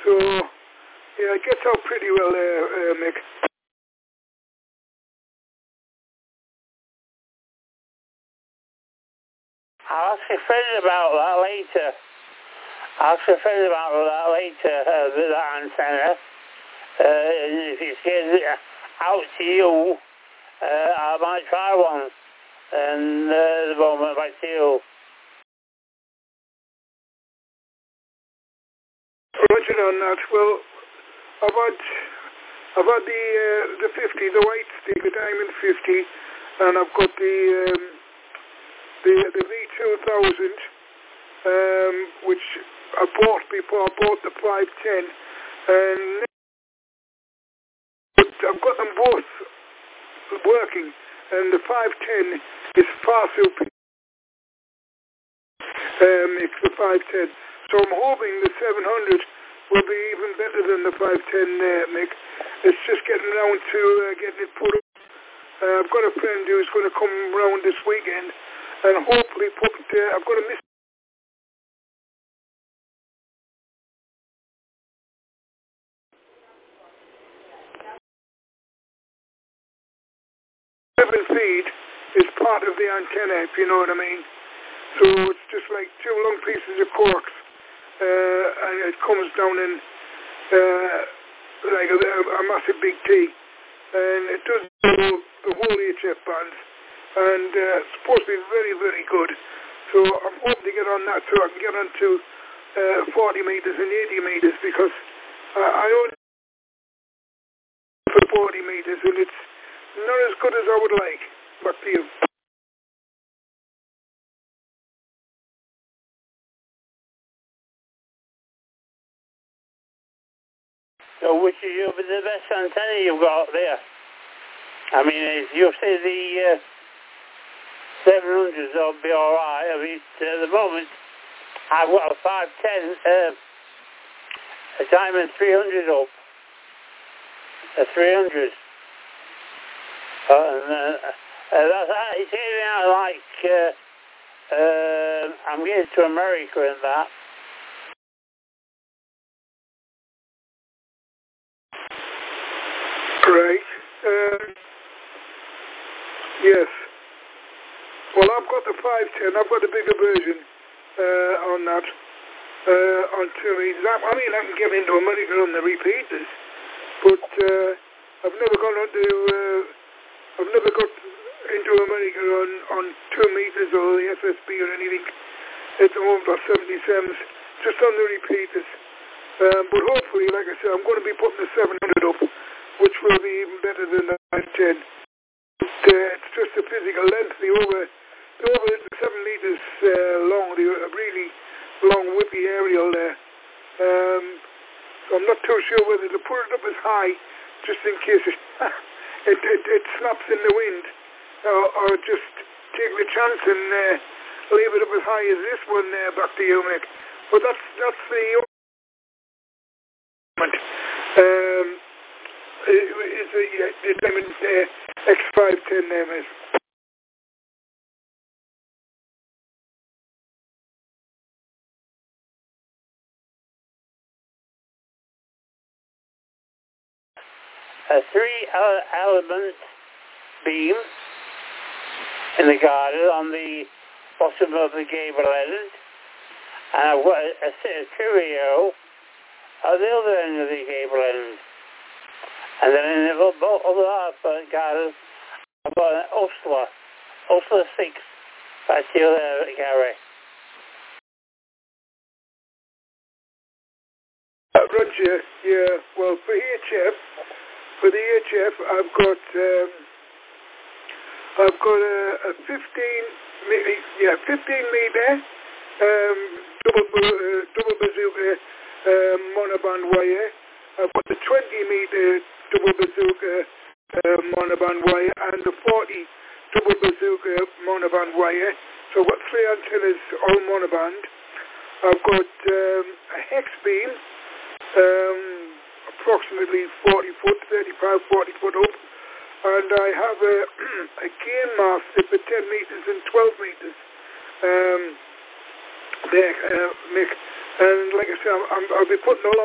So, yeah, it gets out pretty well there, Mick. I'll ask a friend about that later. That antenna. If it's getting out to you, I might try one. And the moment back to you. Roger on that. Well, I've had the 50, the white stick, the diamond 50, and I've got the V2000, which I bought before I bought the 510, and I've got them both working, and the 510 is far superior. It's the 510. So I'm hoping the 700 will be even better than the 510, Mick. It's just getting round to getting it put up. I've got a friend who's going to come round this weekend and hopefully put it there. I've got a miss. Level feed is part of the antenna, if you know what I mean. So it's just like two long pieces of corks, and it comes down in like a massive big T, and it does the whole HF bands, and it's supposed to be very, very good. So I'm hoping to get on that so I can get onto 40 meters and 80 meters, because I only for 40 meters, and it's not as good as I would like. Back to you. So which is the best antenna you've got there? I mean, if you say the 700s will be alright. I mean, at the moment, I've got a 510, a diamond 300 up. A 300. It's getting out like, I'm getting to America and that. Right. Yes. Well, I've got the 510. I've got the bigger version on that. On 2 meters. I mean, I can get into America on the repeaters, but I've never got into America on 2 meters or the FSB or anything. At the moment, about 77s, just on the repeaters. But hopefully, like I said, I'm going to be putting the 700 up, which will be even better than the 510. It's just the physical length. The over 7 meters long, the really long whippy aerial there. So I'm not too sure whether to put it up as high, just in case it snaps in the wind, or just take the chance and leave it up as high as this one there. Back to you, Mick. But that's the it's a Diamond X510 there, is. A 3-element beam in the garden on the bottom of the gable end, and I've got a curio at the other end of the gable end, and then in the other half of the garden I've got an Ulster 6 right here there, Gary. Roger, yeah. Well, for the HF, I've got a 15 meter double bazooka monoband wire. I've got the 20 meter double bazooka monoband wire and the 40 double bazooka monoband wire. So I've got 3 antennas all monoband. I've got a hex beam, approximately 40 foot, 35, 40 foot up, and I have a gain master for 10 meters and 12 meters there, Mick. And like I said, I'll be putting all